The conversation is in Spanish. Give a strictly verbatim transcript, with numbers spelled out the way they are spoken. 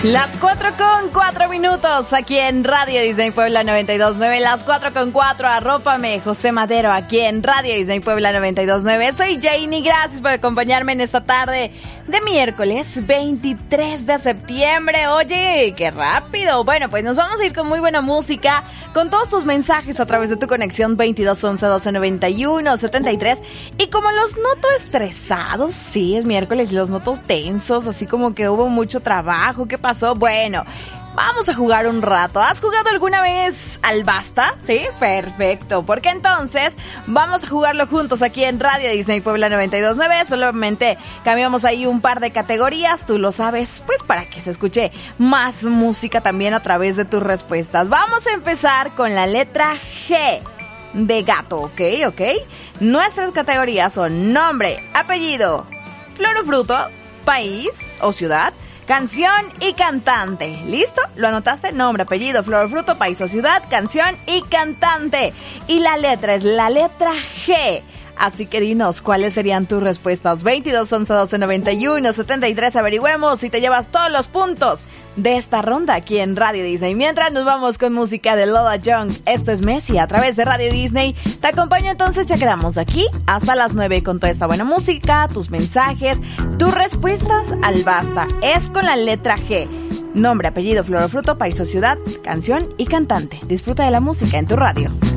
Las cuatro con cuatro minutos aquí en Radio Disney Puebla noventa y dos punto nueve. Las cuatro con cuatro, arrópame, José Madero, aquí en Radio Disney Puebla noventa y dos punto nueve. Soy Janie, gracias por acompañarme en esta tarde de miércoles veintitrés de septiembre. Oye, qué rápido. Bueno, pues nos vamos a ir con muy buena música, con todos tus mensajes a través de tu conexión veintidós once doce noventa y uno setenta y tres. Y como los noto estresados, sí, es miércoles y los noto tensos, así como que hubo mucho trabajo. ¿Qué pasó? Bueno, vamos a jugar un rato. ¿Has jugado alguna vez al Basta? ¿Sí? Perfecto, porque entonces vamos a jugarlo juntos aquí en Radio Disney Puebla noventa y dos punto nueve. Solamente cambiamos ahí un par de categorías, tú lo sabes, pues para que se escuche más música también a través de tus respuestas. Vamos a empezar con la letra G de gato, ¿ok? ¿Ok? Nuestras categorías son nombre, apellido, flor o fruto, país o ciudad, canción y cantante. ¿Listo? ¿Lo anotaste? Nombre, apellido, flor, fruto, país o ciudad, canción y cantante. Y la letra es la letra G. Así que dinos cuáles serían tus respuestas. veintidós once doce noventa y uno setenta y tres. Averigüemos si te llevas todos los puntos de esta ronda aquí en Radio Disney. Mientras nos vamos con música de Lola Jones. Esto es Messi a través de Radio Disney. Te acompaño entonces, ya quedamos aquí hasta las nueve con toda esta buena música, tus mensajes, tus respuestas al Basta. Es con la letra G. Nombre, apellido, flor o fruto, país o ciudad, canción y cantante. Disfruta de la música en tu radio.